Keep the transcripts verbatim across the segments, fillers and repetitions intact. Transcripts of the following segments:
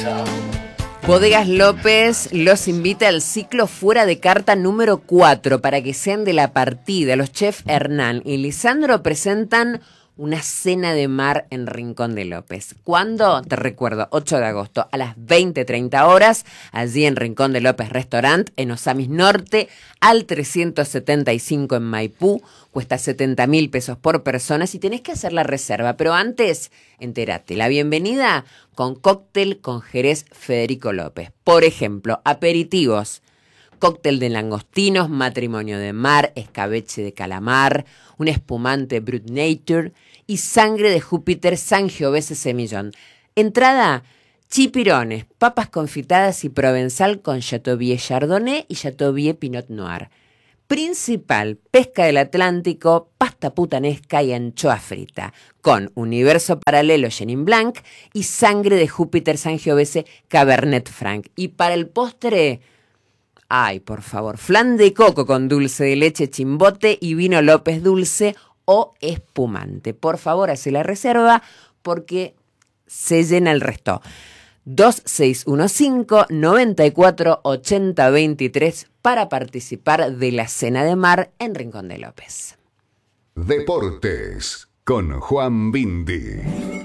Bodegas López los invita al ciclo Fuera de Carta número cuatro para que sean de la partida. Los chefs Hernán y Lisandro presentan una cena de mar en Rincón de López. ¿Cuándo? Te recuerdo, ocho de agosto a las veinte treinta horas, allí en Rincón de López Restaurant, en Osamis Norte, al trescientos setenta y cinco en Maipú. Cuesta setenta mil pesos por persona si tenés que hacer la reserva. Pero antes, entérate, la bienvenida con cóctel con Jerez Federico López. Por ejemplo, aperitivos. Cóctel de langostinos, matrimonio de mar, escabeche de calamar, un espumante Brut Nature y sangre de Júpiter Sangiovese Semillón. Entrada, chipirones, papas confitadas y provenzal con Chateaubriand Chardonnay y Chateaubriand Pinot Noir. Principal, pesca del Atlántico, pasta putanesca y anchoa frita, con universo paralelo Chenin Blanc y sangre de Júpiter Sangiovese Cabernet Franc. Y para el postre... Ay, por favor, flan de coco con dulce de leche Chimbote y vino López dulce o espumante. Por favor, hace la reserva porque se llena el resto. dos seis uno cinco, nueve cuatro, ocho cero dos tres para participar de la cena de mar en Rincón de López. Deportes con Juan Bindi.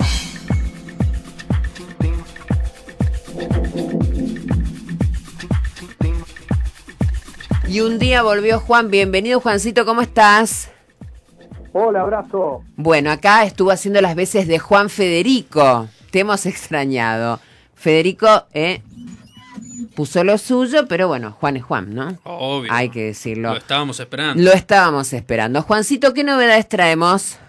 Y un día volvió Juan. Bienvenido, Juancito, ¿cómo estás? Hola, abrazo. Bueno, acá estuvo haciendo las veces de Juan Federico. Te hemos extrañado. Federico eh, puso lo suyo, pero bueno, Juan es Juan, ¿no? Obvio. Hay que decirlo. Lo estábamos esperando. Lo estábamos esperando. Juancito, ¿qué novedades traemos?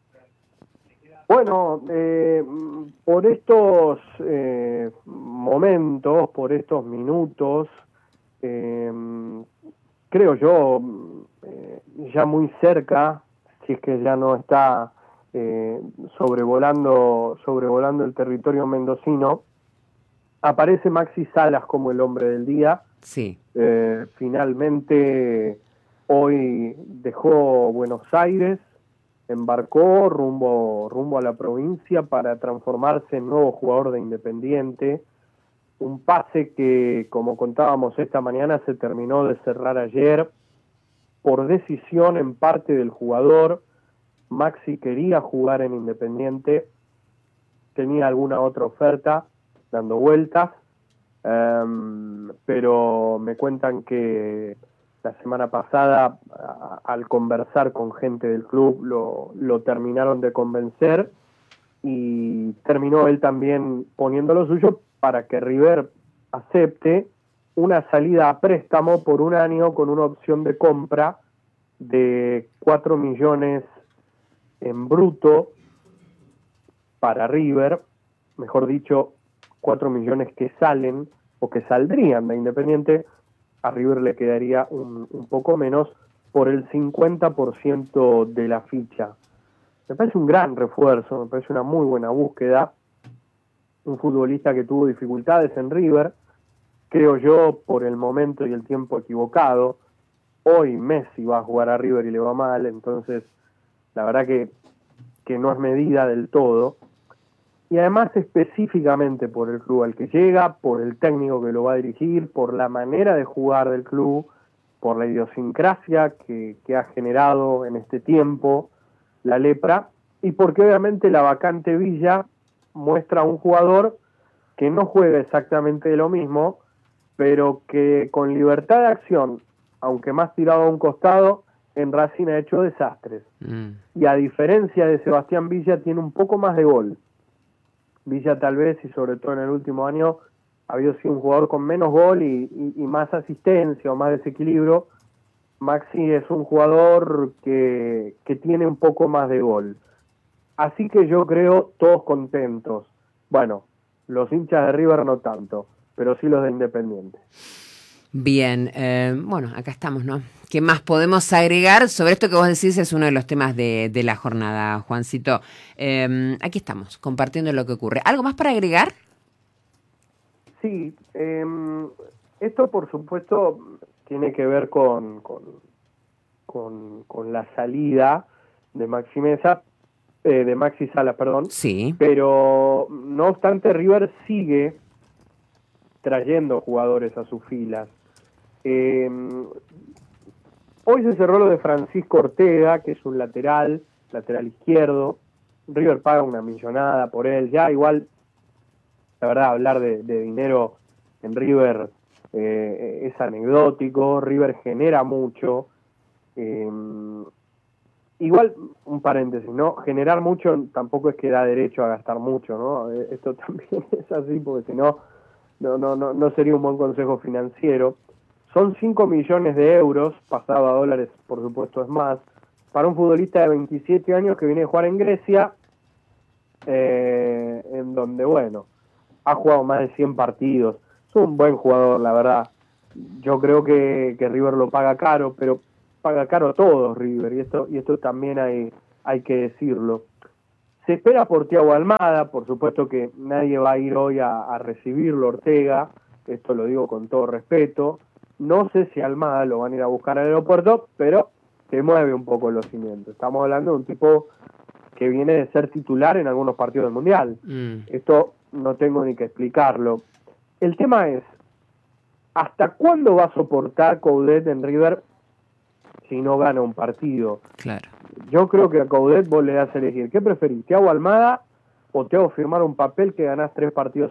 Bueno, eh, por estos eh, momentos, por estos minutos, eh, creo yo, eh, ya muy cerca, si es que ya no está eh, sobrevolando, sobrevolando el territorio mendocino, aparece Maxi Salas como el hombre del día. Sí. Eh, finalmente hoy dejó Buenos Aires, embarcó rumbo, rumbo a la provincia para transformarse en nuevo jugador de Independiente. Un pase que, como contábamos esta mañana, se terminó de cerrar ayer por decisión en parte del jugador. Maxi quería jugar en Independiente, tenía alguna otra oferta dando vueltas, um, pero me cuentan que la semana pasada, a, al conversar con gente del club, lo, lo terminaron de convencer y terminó él también poniendo lo suyo para que River acepte una salida a préstamo por un año con una opción de compra de cuatro millones en bruto para River, mejor dicho, cuatro millones que salen o que saldrían de Independiente. A River le quedaría un, un poco menos por el cincuenta por ciento de la ficha. Me parece un gran refuerzo, me parece una muy buena búsqueda. Un futbolista que tuvo dificultades en River, creo yo, por el momento y el tiempo equivocado. Hoy Messi va a jugar a River y le va mal, entonces la verdad que, que no es medida del todo. Y además específicamente por el club al que llega, por el técnico que lo va a dirigir, por la manera de jugar del club, por la idiosincrasia que, que ha generado en este tiempo la lepra, y porque obviamente la vacante Villa muestra a un jugador que no juega exactamente de lo mismo, pero que con libertad de acción, aunque más tirado a un costado, en Racing ha hecho desastres. Mm. Y a diferencia de Sebastián Villa, tiene un poco más de gol. Villa tal vez, y sobre todo en el último año, ha habido sido un jugador con menos gol y, y, y más asistencia o más desequilibrio. Maxi es un jugador que, que tiene un poco más de gol. Así que yo creo todos contentos. Bueno, los hinchas de River no tanto, pero sí los de Independiente. Bien, eh, bueno, acá estamos, ¿no? ¿Qué más podemos agregar? Sobre esto que vos decís es uno de los temas de, de la jornada, Juancito. Eh, aquí estamos, compartiendo lo que ocurre. ¿Algo más para agregar? Sí, eh, esto por supuesto tiene que ver con, con, con, con la salida de Maxi Mesa, eh, de Maxi Salas, perdón. Sí. Pero no obstante, River sigue trayendo jugadores a sus filas. Eh, hoy se cerró lo de Francisco Ortega, que es un lateral, lateral izquierdo. River paga una millonada por él. Ya igual, la verdad, hablar de, de dinero en River eh, es anecdótico. River genera mucho. Eh, igual, un paréntesis, ¿no? Generar mucho tampoco es que da derecho a gastar mucho, ¿no? Esto también es así, porque si no, no, no, no, no sería un buen consejo financiero. Son cinco millones de euros, pasado a dólares, por supuesto, es más, para un futbolista de veintisiete años que viene a jugar en Grecia, eh, en donde, bueno, ha jugado más de cien partidos. Es un buen jugador, la verdad. Yo creo que, que River lo paga caro, pero paga caro todo River, y esto, y esto también hay, hay que decirlo. Se espera por Thiago Almada, por supuesto que nadie va a ir hoy a, a recibirlo, Ortega, esto lo digo con todo respeto. No sé si Almada lo van a ir a buscar al aeropuerto, pero se mueve un poco los cimientos. Estamos hablando de un tipo que viene de ser titular en algunos partidos del Mundial. Mm. Esto no tengo ni que explicarlo. El tema es, ¿hasta cuándo va a soportar Coudet en River si no gana un partido? Claro. Yo creo que a Coudet vos le das a elegir. ¿Qué preferís? ¿Te hago Almada o te hago firmar un papel que ganás tres partidos